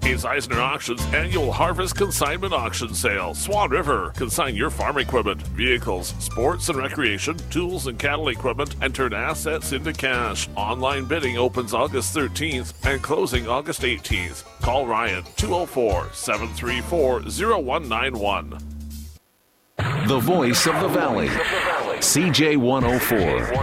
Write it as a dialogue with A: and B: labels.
A: Hayes Eisner Auctions Annual Harvest Consignment Auction Sale. Swan River. Consign your farm equipment, vehicles, sports and recreation, tools and cattle equipment, and turn assets into cash. Online bidding opens August 13th and closing August 18th. Call Ryan 204-734-0191.
B: The voice of the Valley. CJ104.